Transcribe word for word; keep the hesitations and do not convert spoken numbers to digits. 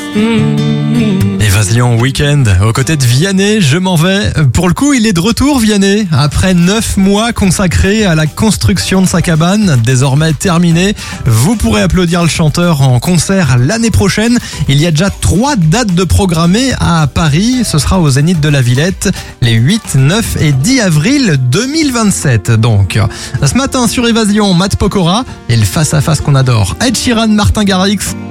Évasion week-end aux côtés de Vianney, je m'en vais. Pour le coup, il est de retour, Vianney. Après neuf mois consacrés à la construction de sa cabane, désormais terminée, vous pourrez applaudir le chanteur en concert l'année prochaine. Il y a déjà trois dates de programmées à Paris. Ce sera au Zénith de la Villette, les huit, neuf et dix avril deux mille vingt-sept. Donc, ce matin sur Évasion, Matt Pokora et le face-à-face qu'on adore, Ed Sheeran, Martin Garrix.